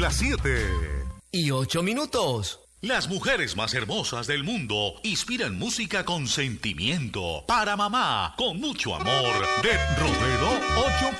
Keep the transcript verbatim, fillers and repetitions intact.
Son las siete. Y ocho minutos. Las mujeres más hermosas del mundo inspiran música con sentimiento. Para mamá, con mucho amor. De Rodeo ocho